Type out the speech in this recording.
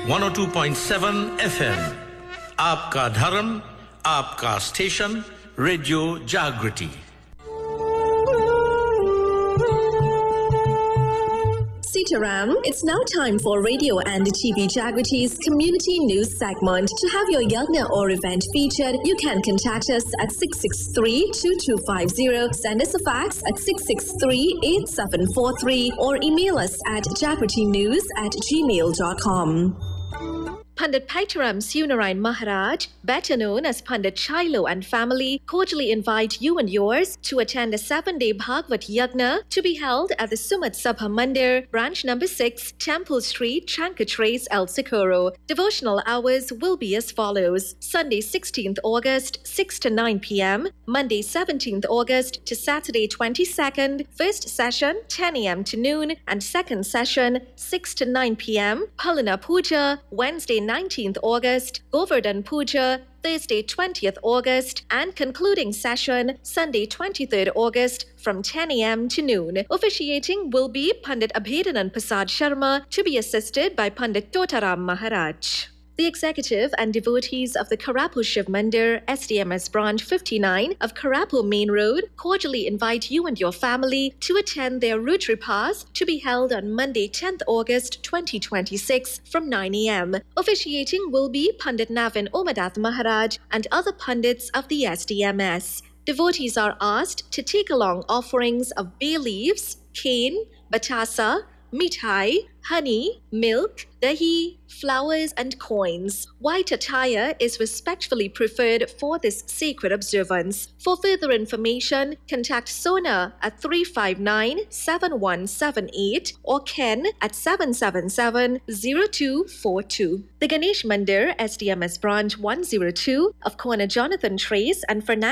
102.7 FM आपका धर्म आपका स्टेशन रेडियो जागृति Sitaram, it's now time for Radio and TV Jagrity's community news segment. To have your yagna or event featured, you can contact us at 663-2250, send us a fax at 663-8743 or email us at jagritynews@gmail.com. Pandit Paitaram Sunarayan Maharaj, better known as Pandit Shailo and family, cordially invite you and yours to attend a 7-day Bhagavad Yagna to be held at the Sumat Sabha Mandir, branch number 6, Temple Street, Chankatrace, El Socorro. Devotional hours will be as follows: Sunday 16th August, 6 to 9 p.m., Monday 17th August to Saturday 22nd, first session 10 a.m. to noon, and second session 6 to 9 p.m., Palana Puja, Wednesday 19th August, Govardhan Puja, Thursday 20th August, and concluding session Sunday 23rd August from 10 a.m. to noon. Officiating will be Pandit Abhedanand Prasad Sharma, to be assisted by Pandit Totaram Maharaj. The executive and devotees of the Karapu Shiv Mandir, SDMS Branch 59 of Karapu Main Road cordially invite you and your family to attend their Rudrapas to be held on Monday 10th August 2026 from 9 a.m. Officiating will be Pandit Navin Omadath Maharaj and other Pandits of the SDMS. Devotees are asked to take along offerings of bay leaves, cane, batasa, mithai, honey, milk, dahi, flowers and coins. White attire is respectfully preferred for this sacred observance. For further information, contact Sona at 359-7178 or Ken at 777-0242. The Ganesh Mandir, SDMS Branch 102 of Corner Jonathan Trace and Fernando